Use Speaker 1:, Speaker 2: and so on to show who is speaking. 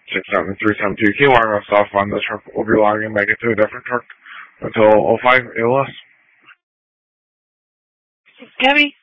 Speaker 1: 67372. Can you wire us off on the truck? We'll be logging back into a different truck until 05 ALS.
Speaker 2: Gabby?